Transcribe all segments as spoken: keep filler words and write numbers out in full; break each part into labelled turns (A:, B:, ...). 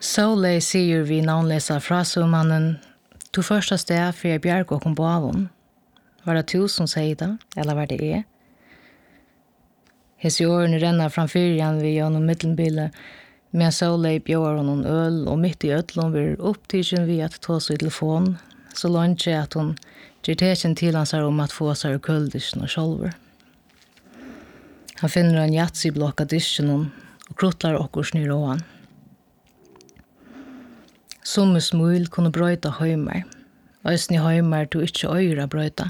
A: Soleil sier vi navnlesa frasumannen, to første sted for jeg bjerg og kom på avon. Var det to som sier det, eller var det jeg? Hes i årene renner framfyr igjen vi gjennom middelbile, men Soleil bjør honom øl, og midt i ødlom vi opptidsen vi at ta seg i telefon, så langt jeg at hun gjør teken til han seg om at få seg kuldisen og sjolver. Han finner en jatsi-blokk av disken og krutlar okkurs ny råan. Somme smul kunne brøyta høymar, øysni høymar du ikkje øyra brøyta.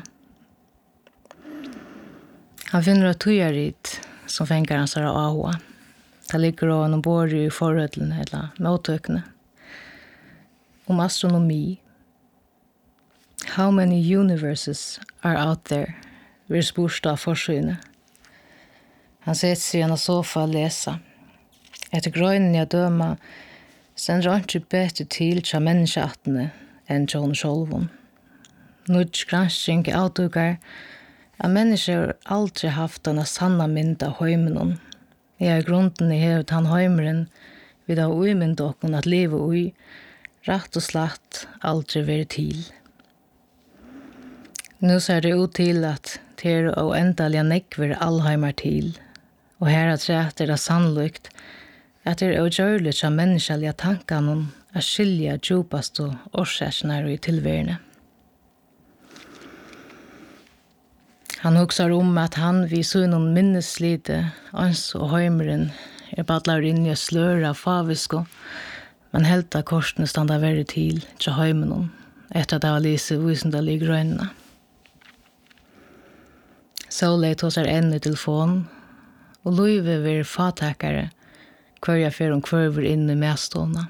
A: Han finner et tøyarit som fengar hans her av. Det ligger av noen bor i forhødlen eller mottøkene. Om astronomi. How many universes are out there? Vi er spurst av forsynet. Han setter seg i en sofa og leser. Etter grønnen jeg døma, sender han ikke bedre til til menneskeattene enn til henne sjølven. Nudge granskning er avdukker at mennesker aldri haft denne sanna mynd av høymenen. Jeg er grunden i hevet han høymeren vid av uimynd okken at leve ui, rett og slett aldri være til. Nå ser det ut til at det er og endelig nekver allheimer til, og her er det er sannlykt at det er ugjørlig av menneskelige tankene å skilje djupast og årsaksene i tilværende. Han hugsar om at han viser noen minneslite, ans og høymeren er badlar inn i slør av favisko, men helt av korsene standa verre til til høymenen, etter at det var lise visendelig grønne. Soleil tog seg enn i telefon, og Louise var fatakere, hver jeg fer om kvørver inn i medstående.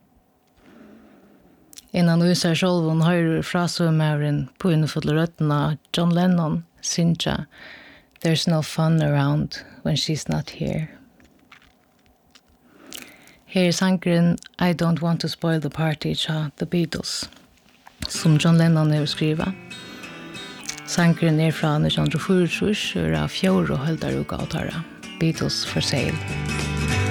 A: Innan usar sjolven høyrer frasumæren på innfulle røttene John Lennon, Sinja, there's no fun around when she's not here. Her er sangren I Don't Want to Spoil the Party fra The Beatles, som John Lennon har skrivet. Sangren er fra nitton fyrtiofyra og er av fjord og høldar utgavtara, Beatles for Sale.